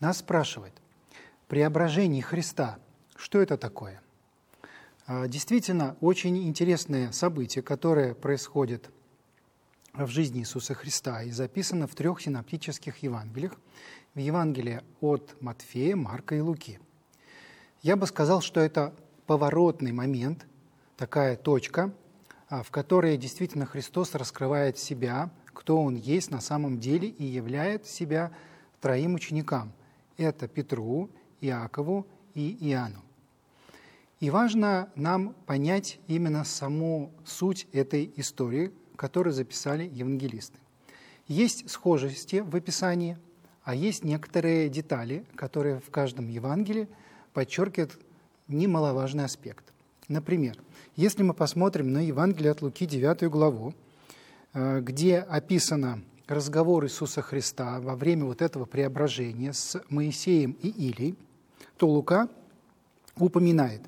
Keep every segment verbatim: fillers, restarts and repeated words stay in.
Нас спрашивают, преображение Христа, что это такое? Действительно, очень интересное событие, которое происходит в жизни Иисуса Христа и записано в трех синоптических Евангелиях, в Евангелии от Матфея, Марка и Луки. Я бы сказал, что это поворотный момент, такая точка, в которой действительно Христос раскрывает себя, кто Он есть на самом деле, и являет себя троим ученикам. Это Петру, Иакову и Иоанну. И важно нам понять именно саму суть этой истории, которую записали евангелисты. Есть схожести в описании, а есть некоторые детали, которые в каждом Евангелии подчеркивают немаловажный аспект. Например, если мы посмотрим на Евангелие от Луки, девятую главу, где описано разговор Иисуса Христа во время вот этого преображения с Моисеем и Илией, то Лука упоминает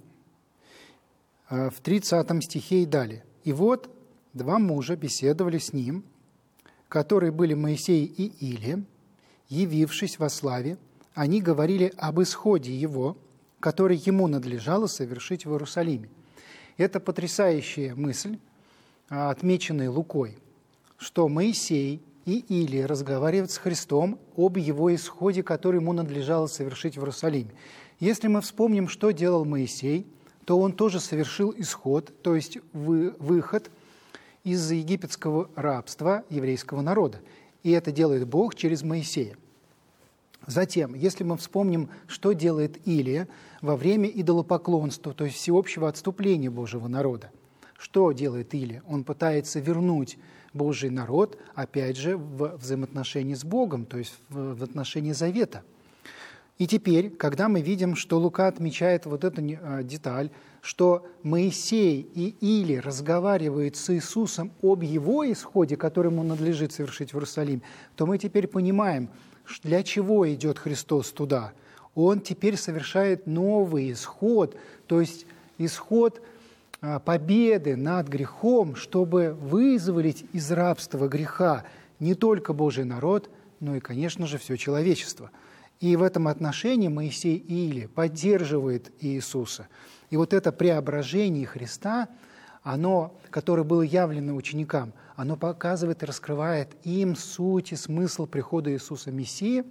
в тридцатом стихе и далее. «И вот два мужа беседовали с ним, которые были Моисей и Илия, явившись во славе, они говорили об исходе его, который ему надлежало совершить в Иерусалиме». Это потрясающая мысль, отмеченная Лукой, что Моисей и Илия разговаривают с Христом об его исходе, который ему надлежало совершить в Иерусалиме. Если мы вспомним, что делал Моисей, то он тоже совершил исход, то есть выход из египетского рабства еврейского народа. И это делает Бог через Моисея. Затем, если мы вспомним, что делает Илия во время идолопоклонства, то есть всеобщего отступления Божьего народа. Что делает Илия? Он пытается вернуть Божий народ, опять же, в взаимоотношении с Богом, то есть в отношении завета. И теперь, когда мы видим, что Лука отмечает вот эту деталь, что Моисей и Илия разговаривают с Иисусом об его исходе, который ему надлежит совершить в Иерусалим, то мы теперь понимаем, для чего идет Христос туда. Он теперь совершает новый исход, то есть исход победы над грехом, чтобы вызволить из рабства греха не только Божий народ, но и, конечно же, все человечество. И в этом отношении Моисей и Илия поддерживают Иисуса. И вот это преображение Христа, оно, которое было явлено ученикам, оно показывает и раскрывает им суть и смысл прихода Иисуса Мессии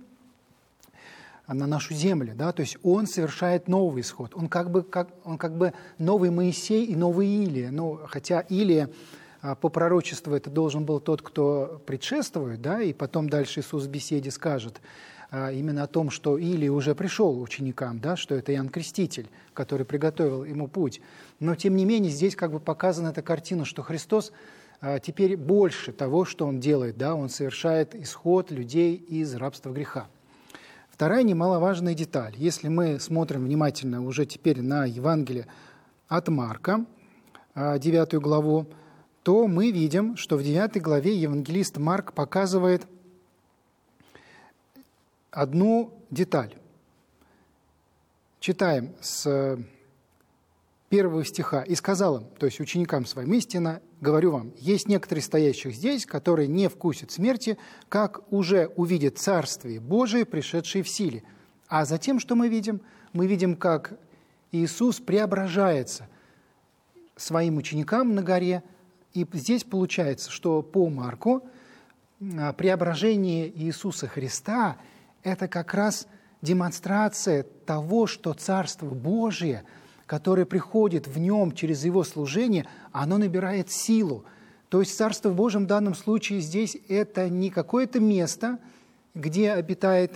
на нашу землю. Да? То есть Он совершает новый исход. Он как бы, как, он как бы новый Моисей и новый Илия. Ну, хотя Илия по пророчеству это должен был тот, кто предшествует, да? И потом дальше Иисус в беседе скажет именно о том, что Илия уже пришел ученикам, да, что это Иоанн Креститель, который приготовил ему путь. Но, тем не менее, здесь как бы показана эта картина, что Христос а, теперь больше того, что Он делает, да, Он совершает исход людей из рабства греха. Вторая немаловажная деталь. Если мы смотрим внимательно уже теперь на Евангелие от Марка, а, девятую главу, то мы видим, что в девятой главе евангелист Марк показывает одну деталь. Читаем с первого стиха. «И сказал им, то есть ученикам своим, истинно, говорю вам, есть некоторые стоящих здесь, которые не вкусят смерти, как уже увидят Царствие Божие, пришедшее в силе». А затем, что мы видим? Мы видим, как Иисус преображается своим ученикам на горе. И здесь получается, что по Марку преображение Иисуса Христа – это как раз демонстрация того, что Царство Божие, которое приходит в Нем через Его служение, оно набирает силу. То есть Царство Божие в данном случае здесь это не какое-то место, где обитает